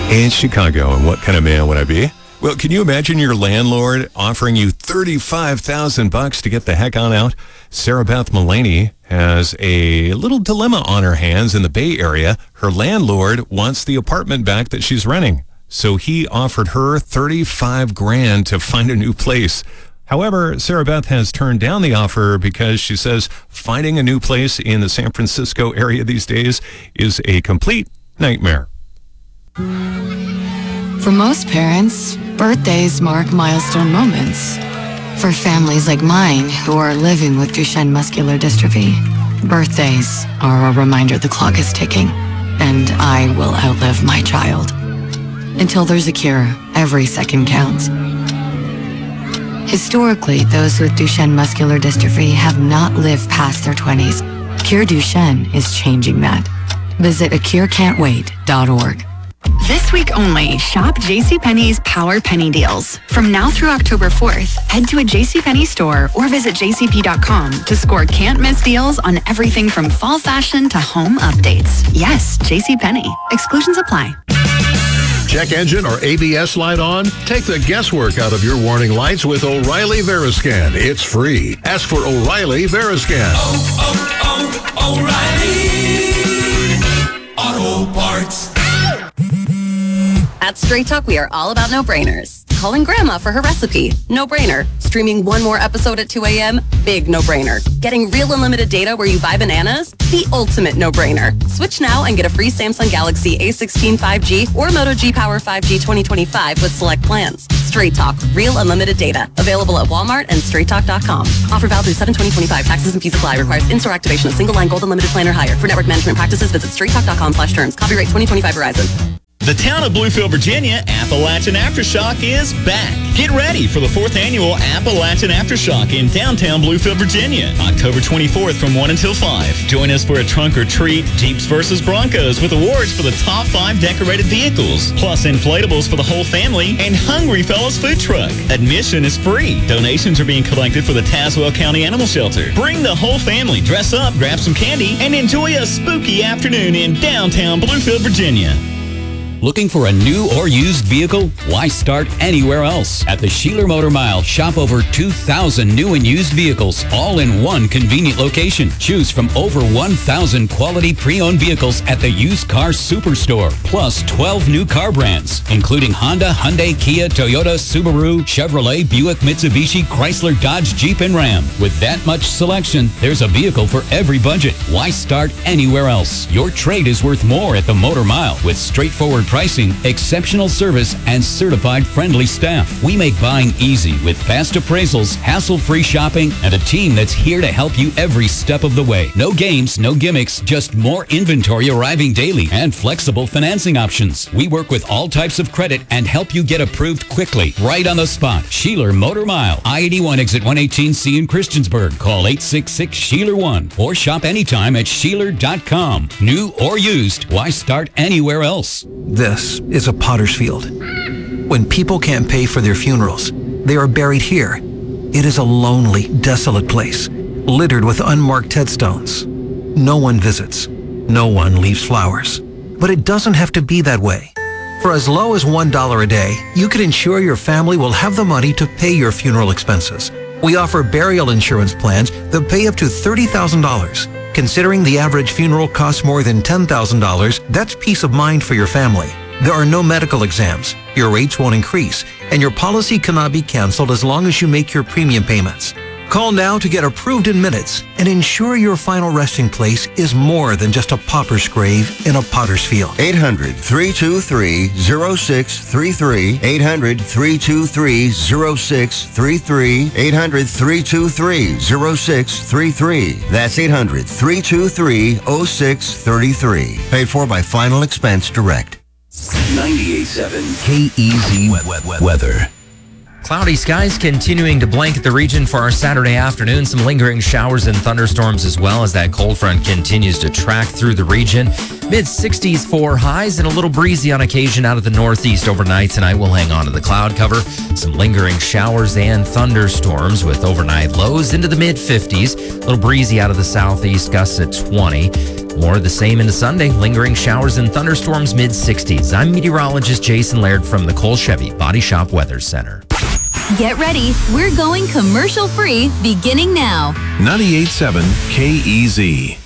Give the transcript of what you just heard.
in Chicago. And what kind of man would I be? Well, can you imagine your landlord offering you $35,000 to get the heck on out? Sarah Beth Mullaney has a little dilemma on her hands in the Bay Area. Her landlord wants the apartment back that she's renting. So he offered her $35,000 to find a new place. However, Sarah Beth has turned down the offer because she says finding a new place in the San Francisco area these days is a complete nightmare. For most parents, birthdays mark milestone moments. For families like mine who are living with Duchenne muscular dystrophy, birthdays are a reminder the clock is ticking, and I will outlive my child. Until there's a cure, every second counts. Historically, those with Duchenne muscular dystrophy have not lived past their 20s. Cure Duchenne is changing that. Visit acurecan'twait.org. This week only, shop JCPenney's Power Penny Deals. From now through October 4th, head to a JCPenney store or visit jcp.com to score can't-miss deals on everything from fall fashion to home updates. Yes, JCPenney. Exclusions apply. Check engine or ABS light on? Take the guesswork out of your warning lights with O'Reilly Veriscan. It's free. Ask for O'Reilly Veriscan. O'Reilly Auto Parts. At Straight Talk, we are all about no-brainers. Calling Grandma for her recipe, no-brainer. Streaming one more episode at 2 a.m., big no-brainer. Getting real unlimited data where you buy bananas, the ultimate no-brainer. Switch now and get a free Samsung Galaxy A16 5G or Moto G Power 5G 2025 with select plans. Straight Talk, real unlimited data. Available at Walmart and straighttalk.com. Offer valid through 7/2025. Taxes and fees apply. Requires in-store activation of single line gold unlimited plan or higher. For network management practices, visit straighttalk.com/terms. Copyright 2025 Verizon. The town of Bluefield, Virginia, Appalachian Aftershock is back. Get ready for the 4th annual Appalachian Aftershock in downtown Bluefield, Virginia, October 24th from 1 until 5. Join us for a trunk or treat, Jeeps versus Broncos with awards for the top 5 decorated vehicles, plus inflatables for the whole family, and Hungry Fellows food truck. Admission is free. Donations are being collected for the Tazewell County Animal Shelter. Bring the whole family, dress up, grab some candy, and enjoy a spooky afternoon in downtown Bluefield, Virginia. Looking for a new or used vehicle? Why start anywhere else? At the Sheeler Motor Mile, shop over 2,000 new and used vehicles, all in one convenient location. Choose from over 1,000 quality pre-owned vehicles at the Used Car Superstore, plus 12 new car brands, including Honda, Hyundai, Kia, Toyota, Subaru, Chevrolet, Buick, Mitsubishi, Chrysler, Dodge, Jeep, and Ram. With that much selection, there's a vehicle for every budget. Why start anywhere else? Your trade is worth more at the Motor Mile with straightforward pricing, exceptional service, and certified friendly staff. We make buying easy with fast appraisals, hassle-free shopping, and a team that's here to help you every step of the way. No games, no gimmicks, just more inventory arriving daily and flexible financing options. We work with all types of credit and help you get approved quickly, right on the spot. Sheeler Motor Mile, I-81 exit 118C in Christiansburg. Call 866-SHEELER1 or shop anytime at Sheeler.com. New or used, why start anywhere else? This is a potter's field. When people can't pay for their funerals, they are buried here. It is a lonely, desolate place, littered with unmarked headstones. No one visits. No one leaves flowers. But it doesn't have to be that way. For as low as $1 a day, you can ensure your family will have the money to pay your funeral expenses. We offer burial insurance plans that pay up to $30,000. Considering the average funeral costs more than $10,000, that's peace of mind for your family. There are no medical exams, your rates won't increase, and your policy cannot be canceled as long as you make your premium payments. Call now to get approved in minutes and ensure your final resting place is more than just a pauper's grave in a potter's field. 800-323-0633. 800-323-0633. 800-323-0633. That's 800-323-0633. Paid for by Final Expense Direct. 98.7 KEZ Weather. Cloudy skies continuing to blanket the region for our Saturday afternoon. Some lingering showers and thunderstorms as well as that cold front continues to track through the region. Mid-60s for highs and a little breezy on occasion out of the northeast overnight. Tonight we'll hang on to the cloud cover. Some lingering showers and thunderstorms with overnight lows into the mid-50s. A little breezy out of the southeast, gusts at 20. More of the same into Sunday. Lingering showers and thunderstorms, mid-60s. I'm meteorologist Jason Laird from the Cole Chevy Body Shop Weather Center. Get ready. We're going commercial free beginning now. 98.7 KEZ.